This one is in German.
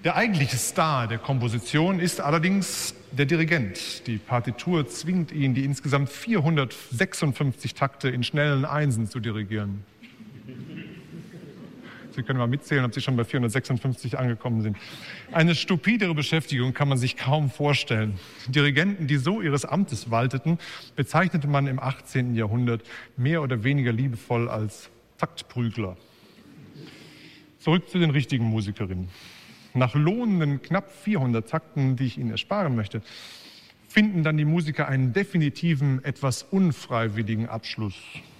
Der eigentliche Star der Komposition ist allerdings der Dirigent. Die Partitur zwingt ihn, die insgesamt 456 Takte in schnellen Einsen zu dirigieren. Sie können mal mitzählen, ob Sie schon bei 456 angekommen sind. Eine stupidere Beschäftigung kann man sich kaum vorstellen. Dirigenten, die so ihres Amtes walteten, bezeichnete man im 18. Jahrhundert mehr oder weniger liebevoll als Taktprügler. Zurück zu den richtigen Musikerinnen. Nach lohnenden knapp 400 Takten, die ich Ihnen ersparen möchte, finden dann die Musiker einen definitiven, etwas unfreiwilligen Abschluss.